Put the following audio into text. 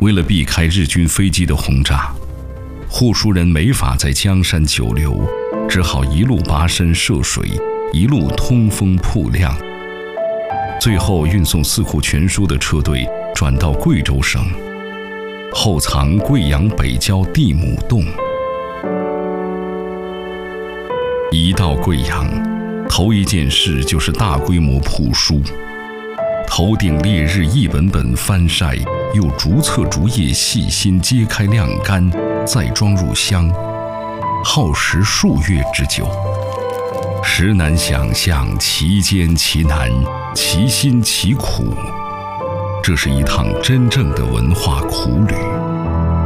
为了避开日军飞机的轰炸，护书人没法在江山久留，只好一路跋山涉水，一路通风铺亮。最后运送《四库全书》的车队转到贵州省，后藏贵阳北郊地亩洞。一到贵阳，头一件事就是大规模铺书，头顶烈日一本本翻晒，又逐册逐页细心揭开晾干，再装入箱，耗时数月之久。实难想象其艰其难，其辛其苦，这是一趟真正的文化苦旅。